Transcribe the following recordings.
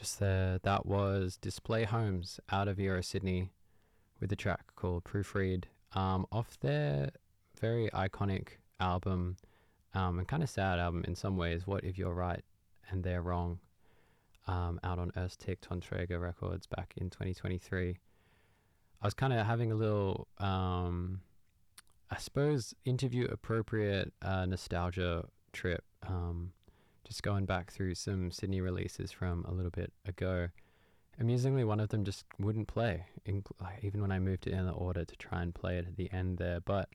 Just there, that was Display Homes out of Euro Sydney with a track called Proofread, off their very iconic album, and kind of sad album in some ways, What If You're Right and They're Wrong, out on Erstic Tonträger Records back in 2023. I was kind of having a little, I suppose, interview appropriate nostalgia trip, just going back through some Sydney releases from a little bit ago. Amusingly, one of them just wouldn't play, even when I moved it in the order to try and play it at the end there. But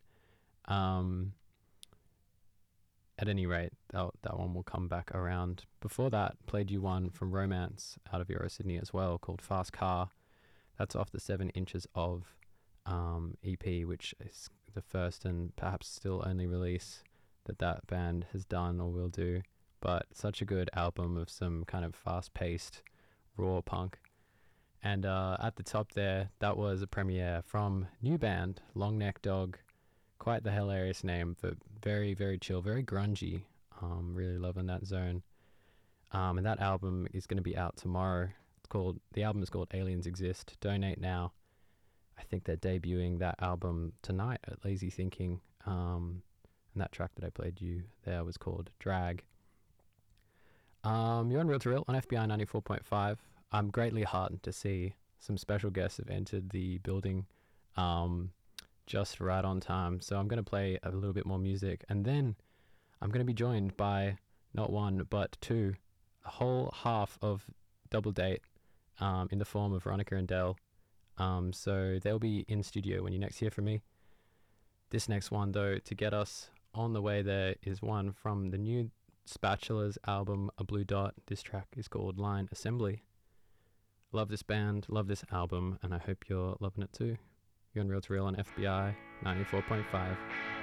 at any rate, that one will come back around. Before that, played you one from Romance out of Euro Sydney as well, called Fast Car. That's off the 7 Inches of EP, which is the first and perhaps still only release that band has done or will do. But such a good album of some kind of fast-paced, raw punk. And at the top there, that was a premiere from new band, Long Neck Dog. Quite the hilarious name, but very, very chill, very grungy. Really loving that zone. And that album is going to be out tomorrow. The album is called Aliens Exist. Donate now. I think they're debuting that album tonight at Lazy Thinking. And that track that I played you there was called Drag. You're on Real to Real on FBI 94.5. I'm greatly heartened to see some special guests have entered the building just right on time. So I'm going to play a little bit more music, and then I'm going to be joined by not one but two, a whole half of Double Date in the form of Veronica and Dell. So they'll be in studio when you next hear from me. This next one, though, to get us on the way there, is one from the new Spatula's album, A Blue Dot. This track is called Line Assembly. Love this band, love this album, and I hope you're loving it too. You're on Real to Real on FBI 94.5.